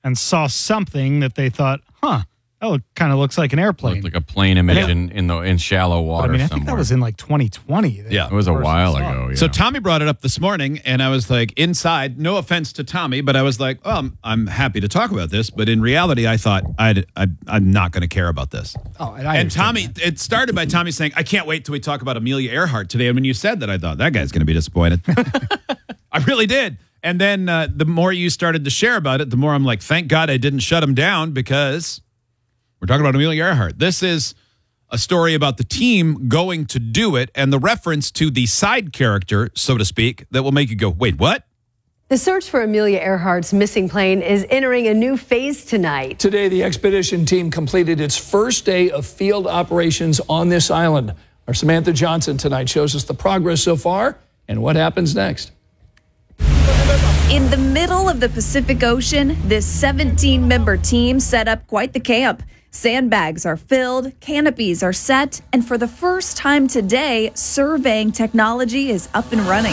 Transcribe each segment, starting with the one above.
and saw something that they thought, that kind of looks like an airplane. Looked like a plane image in shallow water. I think that was in like 2020. Yeah, it was a while ago. Yeah. So Tommy brought it up this morning, and I was like, inside, no offense to Tommy, but I was like, I'm happy to talk about this. But in reality, I thought I'm not going to care about this. And Tommy, it started by Tommy saying, I can't wait till we talk about Amelia Earhart today. And when you said that, I thought, that guy's going to be disappointed. I really did. And then the more you started to share about it, the more I'm like, thank God I didn't shut him down, because we're talking about Amelia Earhart. This is a story about the team going to do it and the reference to the side character, so to speak, that will make you go, wait, what? The search for Amelia Earhart's missing plane is entering a new phase tonight. Today, the expedition team completed its first day of field operations on this island. Our Samantha Johnson tonight shows us the progress so far and what happens next. In the middle of the Pacific Ocean, this 17-member team set up quite the camp. Sandbags are filled, canopies are set, and for the first time today, surveying technology is up and running.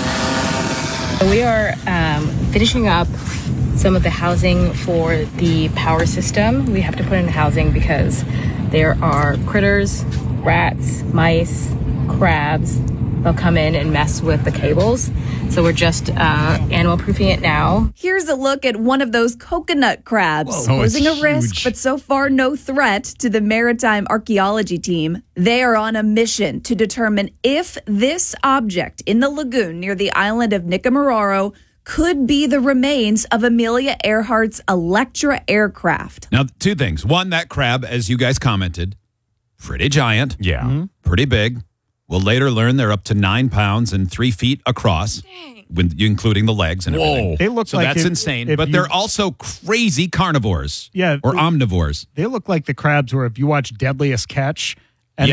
We are finishing up some of the housing for the power system. We have to put in housing because there are critters, rats, mice, crabs. They'll come in and mess with the cables. So we're just animal proofing it now. Here's a look at one of those coconut crabs, posing a risk, but so far no threat to the maritime archaeology team. They are on a mission to determine if this object in the lagoon near the island of Nikumaroro could be the remains of Amelia Earhart's Electra aircraft. Now, two things. One, that crab, as you guys commented, pretty giant. Yeah. Pretty big. We'll later learn they're up to 9 pounds and 3 feet across, including the legs and everything. They look so like that's insane. But they're also crazy carnivores. Yeah, or omnivores. They look like the crabs where if you watch Deadliest Catch, and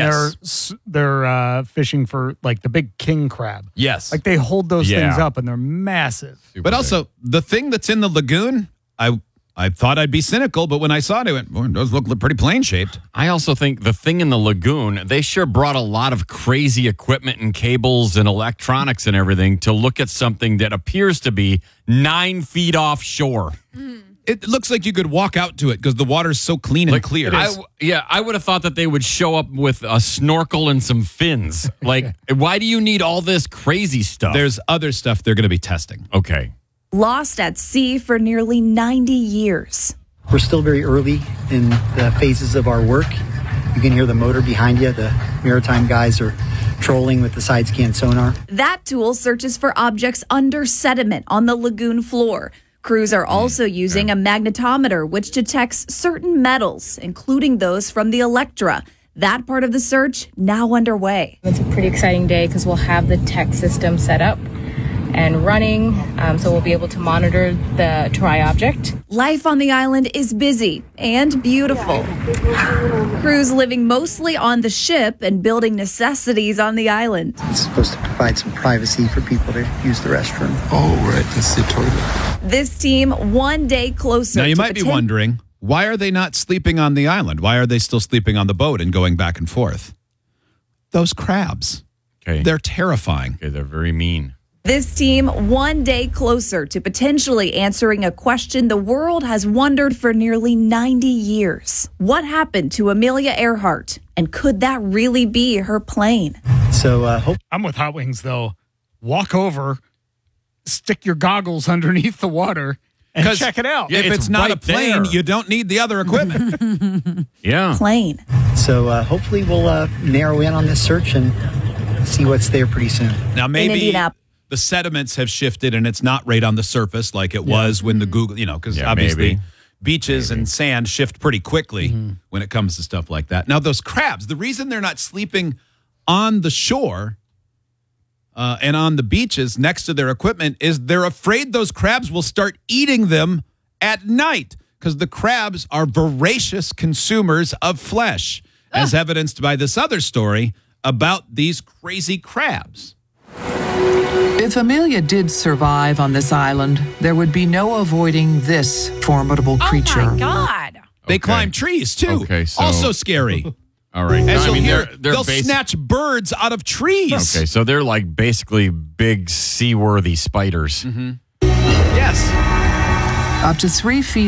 they're fishing for like the big king crab. Yes. Like they hold those things up and they're massive. But also, the thing that's in the lagoon, I thought I'd be cynical, but when I saw it, I went, it does look pretty plane-shaped. I also think the thing in the lagoon, they sure brought a lot of crazy equipment and cables and electronics and everything to look at something that appears to be 9 feet offshore. It looks like you could walk out to it because the water's so clean and clear. I would have thought that they would show up with a snorkel and some fins. Like, why do you need all this crazy stuff? There's other stuff they're going to be testing. Okay. Lost at sea for nearly 90 years. We're still very early in the phases of our work. You can hear the motor behind you. The maritime guys are trolling with the side scan sonar. That tool searches for objects under sediment on the lagoon floor. Crews are also using a magnetometer, which detects certain metals, including those from the Electra. That part of the search now underway. It's a pretty exciting day because we'll have the tech system set up and running, so we'll be able to monitor the TRI object. Life on the island is busy and beautiful. Crews living mostly on the ship and building necessities on the island. It's supposed to provide some privacy for people to use the restroom. Oh, right, that's the toilet. This team one day closer. Now, you might be wondering, why are they not sleeping on the island? Why are they still sleeping on the boat and going back and forth? Those crabs. Okay. They're terrifying. Okay, they're very mean. This team one day closer to potentially answering a question the world has wondered for nearly 90 years. What happened to Amelia Earhart? And could that really be her plane? So I'm with Hot Wings, though. Walk over, stick your goggles underneath the water, and check it out. If it's not right a plane, there. you don't need the other equipment. Yeah. Plane. So hopefully we'll narrow in on this search and see what's there pretty soon. Now, In maybe Indianapolis. the sediments have shifted and it's not right on the surface like it was when the Google, because obviously beaches and sand shift pretty quickly when it comes to stuff like that. Now, those crabs, the reason they're not sleeping on the shore and on the beaches next to their equipment is they're afraid those crabs will start eating them at night because the crabs are voracious consumers of flesh, as evidenced by this other story about these crazy crabs. If Amelia did survive on this island, there would be no avoiding this formidable creature. Oh, my God. They climb trees, too. Okay, so- also scary. All right. As No, you'll hear, they're they'll snatch birds out of trees. Okay, so they're like basically big seaworthy spiders. Yes. Up to 3 feet